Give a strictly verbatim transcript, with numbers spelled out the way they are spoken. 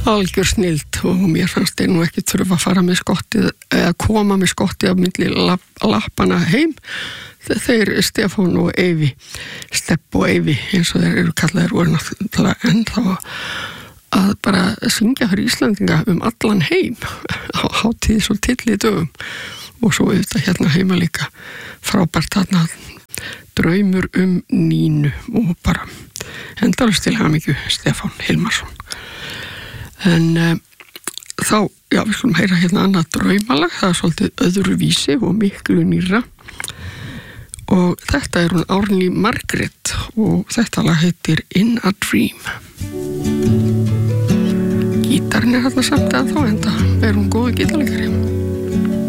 algjör snild og mér fannst þeir nú ekki þurfa að fara með skottið eða koma með skottið á milli lap, lappana heim. Þeir Stefán og Eyvi, Stepp og Eyvi eins og þeir eru kallaðir voru náttúrulega ennþá að bara syngja fyrir Íslandinga um allan heim á hátíð svo tilli dögum og svo auðvitað hérna heima líka frábært þarna draumur um Nínu og bara endalust til hamingju Stefán Hilmarsson. En uh, þá, já, við skulum heyra hérna annað draumalag, það er svolítið öðruvísi og miklu nýra og þetta er hún Árný Margrét og þetta lag heitir In a Dream. Gítarinn er hérna samt að þá enda er hún góð gítarleikari.